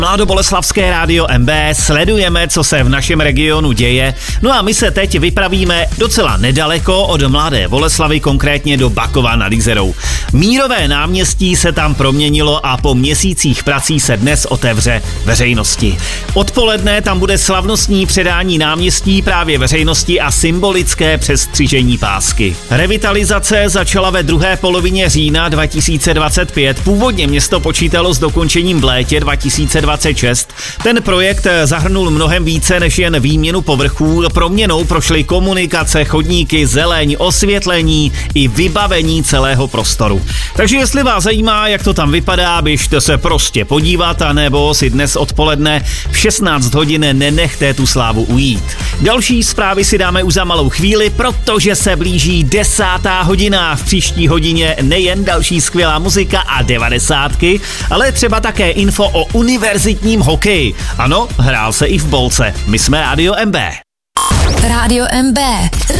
Mladoboleslavské rádio MB, sledujeme, co se v našem regionu děje. No a my se teď vypravíme docela nedaleko od Mladé Boleslavi, konkrétně do Bakova nad Jizerou. Mírové náměstí se tam proměnilo a po měsících prací se dnes otevře veřejnosti. Odpoledne tam bude slavnostní předání náměstí právě veřejnosti a symbolické přestřižení pásky. Revitalizace začala ve druhé polovině října 2025. Původně město počítalo s dokončením v létě 2026. Ten projekt zahrnul mnohem více než jen výměnu povrchů. Proměnou prošly komunikace, chodníky, zeleň, osvětlení i vybavení celého prostoru. Takže jestli vás zajímá, jak to tam vypadá, běžte se prostě podívat, anebo si dnes odpoledne v 16 hodin nenechte tu slávu ujít. Další zprávy si dáme už za malou chvíli, protože se blíží 10. hodina. V příští hodině nejen další skvělá muzika a 90, ale třeba také info o univerzitním hokeji. Ano, hrál se i v Bolce. My jsme Rádio MB. Rádio MB.